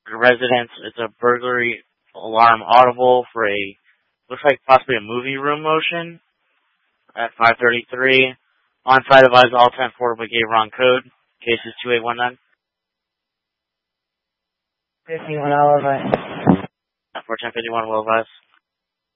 residence. It's a burglary alarm audible for looks like possibly a movie room motion at 533. On-site advise all 10-4 but gave wrong code. Case is 2819. 51, I'll advise. 41051 will advise.